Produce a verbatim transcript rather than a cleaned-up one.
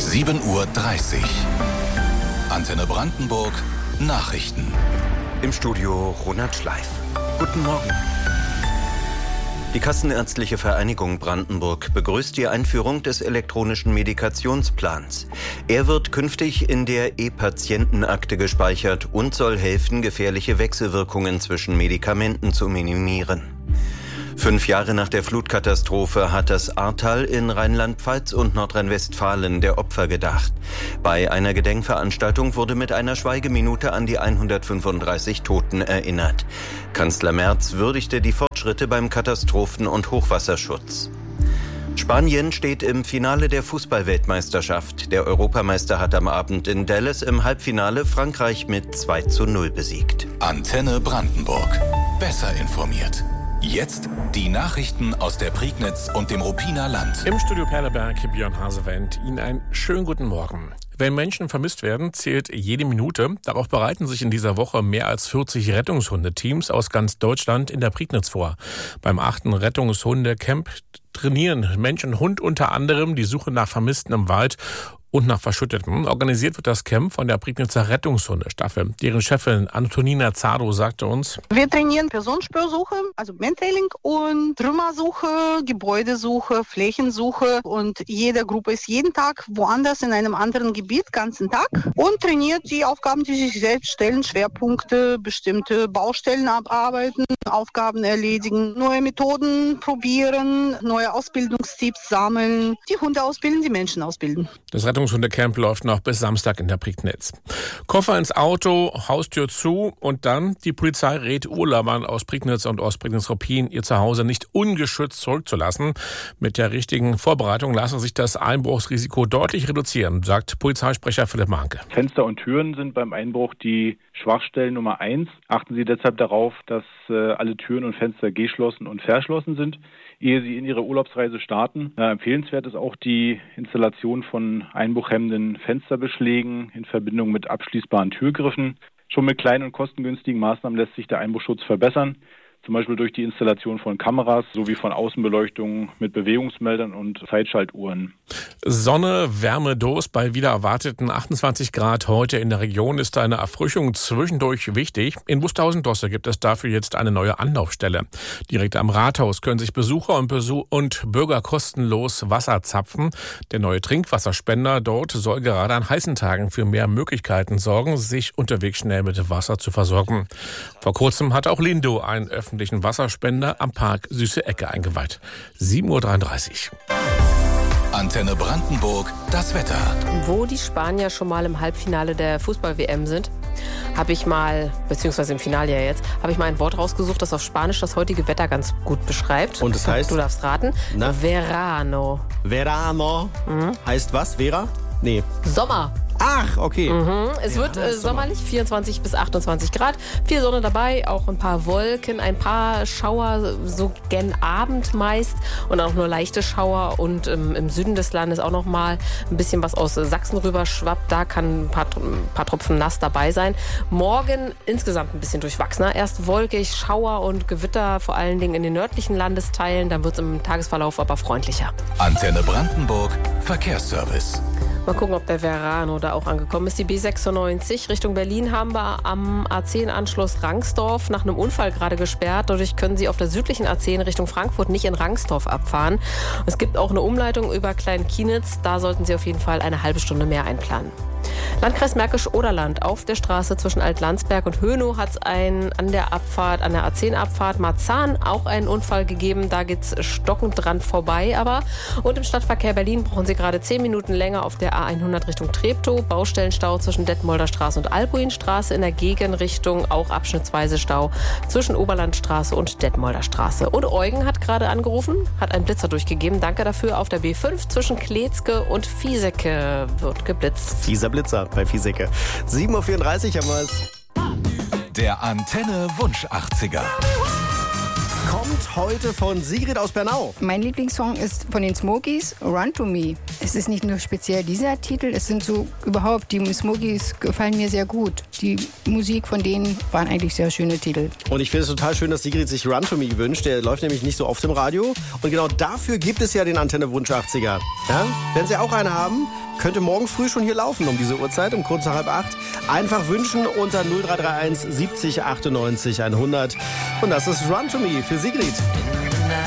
sieben Uhr dreißig. Antenne Brandenburg Nachrichten. Im Studio Ronald Schleif. Guten Morgen. Die Kassenärztliche Vereinigung Brandenburg begrüßt die Einführung des elektronischen Medikationsplans. Er wird künftig in der E-Patientenakte gespeichert und soll helfen, gefährliche Wechselwirkungen zwischen Medikamenten zu minimieren. Fünf Jahre nach der Flutkatastrophe hat das Ahrtal in Rheinland-Pfalz und Nordrhein-Westfalen der Opfer gedacht. Bei einer Gedenkveranstaltung wurde mit einer Schweigeminute an die hundertfünfunddreißig Toten erinnert. Kanzler Merz würdigte die Fortschritte beim Katastrophen- und Hochwasserschutz. Spanien steht im Finale der Fußball-Weltmeisterschaft. Der Europameister hat am Abend in Dallas im Halbfinale Frankreich mit zwei zu null besiegt. Antenne Brandenburg. Besser informiert. Jetzt die Nachrichten aus der Prignitz und dem Ruppiner Land. Im Studio Perleberg, Björn Hasewend. Ihnen einen schönen guten Morgen. Wenn Menschen vermisst werden, zählt jede Minute. Darauf bereiten sich in dieser Woche mehr als vierzig Rettungshundeteams aus ganz Deutschland in der Prignitz vor. Beim achten Rettungshundecamp trainieren Mensch und Hund unter anderem die Suche nach Vermissten im Wald und nach Verschütteten. Organisiert wird das Camp von der Prignitzer Rettungshundestaffel. Deren Chefin Antonina Zardo sagte uns: Wir trainieren Personenspürsuche, also Mantailing und Trümmersuche, Gebäudesuche, Flächensuche, und jede Gruppe ist jeden Tag woanders in einem anderen Gebiet, ganzen Tag, und trainiert die Aufgaben, die sich selbst stellen, Schwerpunkte, bestimmte Baustellen abarbeiten, Aufgaben erledigen, neue Methoden probieren, neue Ausbildungstipps sammeln, die Hunde ausbilden, die Menschen ausbilden. Das Rettungshundecamp läuft noch bis Samstag in der Prignitz. Koffer ins Auto, Haustür zu und dann: Die Polizei rät Urlaubern aus Prignitz und Ostprignitz-Ruppin, ihr Zuhause nicht ungeschützt zurückzulassen. Mit der richtigen Vorbereitung lasse sich das Einbruchsrisiko deutlich reduzieren, sagt Polizeisprecher Philipp Mahnke. Fenster und Türen sind beim Einbruch die Schwachstellen Nummer eins. Achten Sie deshalb darauf, dass äh, alle Türen und Fenster geschlossen und verschlossen sind, ehe Sie in Ihre Urlaubsreise starten. Äh, empfehlenswert ist auch die Installation von einbruchhemmenden Fensterbeschlägen in Verbindung mit abschließbaren Türgriffen. Schon mit kleinen und kostengünstigen Maßnahmen lässt sich der Einbruchschutz verbessern. Zum Beispiel durch die Installation von Kameras sowie von Außenbeleuchtung mit Bewegungsmeldern und Zeitschaltuhren. Sonne, Wärme, Durst bei wieder erwarteten achtundzwanzig Grad heute in der Region ist eine Erfrischung zwischendurch wichtig. In Wusterhausen-Dosse gibt es dafür jetzt eine neue Anlaufstelle. Direkt am Rathaus können sich Besucher und, Besuch und Bürger kostenlos Wasser zapfen. Der neue Trinkwasserspender dort soll gerade an heißen Tagen für mehr Möglichkeiten sorgen, sich unterwegs schnell mit Wasser zu versorgen. Vor kurzem hat auch Lindo einen öffentlichen Wasserspender am Park Süße Ecke eingeweiht. sieben Uhr dreiunddreißig. Antenne Brandenburg, das Wetter. Wo die Spanier schon mal im Halbfinale der Fußball-W M sind, habe ich mal, beziehungsweise im Finale ja jetzt, habe ich mal ein Wort rausgesucht, das auf Spanisch das heutige Wetter ganz gut beschreibt. Und das heißt? Du darfst raten. Na? Verano. Verano. Mhm. Heißt was, Vera? Nee. Sommer. Ach, okay. Mhm. Es ja, wird äh, sommerlich, vierundzwanzig bis achtundzwanzig Grad. Viel Sonne dabei, auch ein paar Wolken, ein paar Schauer, so gen Abend meist. Und auch nur leichte Schauer. Und ähm, im Süden des Landes auch noch mal ein bisschen was aus Sachsen rüber schwappt. Da kann ein paar, ein paar Tropfen nass dabei sein. Morgen insgesamt ein bisschen durchwachsener. Erst wolkig, Schauer und Gewitter, vor allen Dingen in den nördlichen Landesteilen. Dann wird es im Tagesverlauf aber freundlicher. Antenne Brandenburg, Verkehrsservice. Mal gucken, ob der Verano da auch angekommen ist. Die B sechsundneunzig Richtung Berlin haben wir am A zehn Anschluss Rangsdorf nach einem Unfall gerade gesperrt. Dadurch können Sie auf der südlichen A zehn Richtung Frankfurt nicht in Rangsdorf abfahren. Es gibt auch eine Umleitung über Klein-Kienitz. Da sollten Sie auf jeden Fall eine halbe Stunde mehr einplanen. Landkreis Märkisch-Oderland. Auf der Straße zwischen Altlandsberg und Hönow hat es an der Abfahrt, an der A zehn Abfahrt Marzahn auch einen Unfall gegeben. Da geht es stockend dran vorbei. Aber und im Stadtverkehr Berlin brauchen Sie gerade zehn Minuten länger auf der A hundert Richtung Treptow. Baustellenstau zwischen Detmolder Straße und Albuinstraße. In der Gegenrichtung auch abschnittsweise Stau zwischen Oberlandstraße und Detmolder Straße. Und Eugen hat gerade angerufen, hat einen Blitzer durchgegeben. Danke dafür. Auf der B fünf zwischen Kletzke und Viesecke wird geblitzt. Fieser Blitzer bei Viesecke. sieben Uhr vierunddreißig haben wir es. Der Antenne Wunsch achtziger. Kommt und heute von Sigrid aus Bernau. Mein Lieblingssong ist von den Smokies, Run to Me. Es ist nicht nur speziell dieser Titel, es sind so überhaupt, die Smokies gefallen mir sehr gut. Die Musik von denen waren eigentlich sehr schöne Titel. Und ich finde es total schön, dass Sigrid sich Run to Me wünscht. Der läuft nämlich nicht so oft im Radio. Und genau dafür gibt es ja den Antenne-Wunsch achtziger. Ja? Wenn Sie auch eine haben, könnte morgen früh schon hier laufen um diese Uhrzeit, um kurz nach halb acht. Einfach wünschen unter null drei drei eins siebzig achtundneunzig hundert. Und das ist Run to Me für Sigrid.